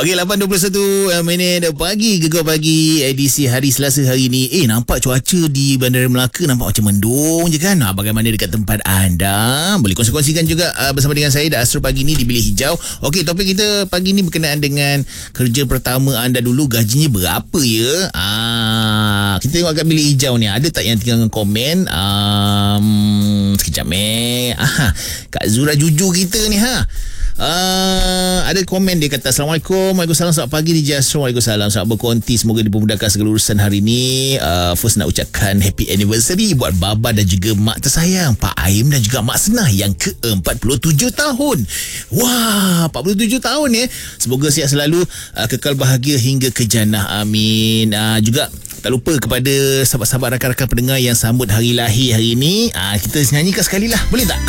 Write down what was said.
Okey, 8.21 pagi, Gegar Pagi edisi hari Selasa hari ni. Nampak cuaca di Bandar Melaka nampak macam mendung je kan. Bagaimana dekat tempat anda? Boleh kongsi-kongsikan juga bersama dengan saya dan Astro pagi ni di Bilik Hijau. Okey, topik kita pagi ni berkenaan dengan kerja pertama anda dulu, gajinya berapa ya? Kita tengok kat Bilik Hijau ni, ada tak yang tinggal komen? Sekejap Kak Zura Juju kita ni ada komen, dia kata Assalamualaikum, Waalaikumsalam, selamat pagi DJ Astro. Waalaikumsalam, selamat berkonti, semoga dipermudahkan segala urusan hari ni. First nak ucapkan happy anniversary buat baba dan juga mak tersayang Pak Aim dan juga Mak Senah yang ke-47 tahun. Wah, 47 tahun ya. Semoga sihat selalu, kekal bahagia hingga ke jannah, amin. Juga tak lupa kepada sahabat-sahabat rakan-rakan pendengar yang sambut hari lahir hari ni, kita nyanyikan sekali lah, boleh tak?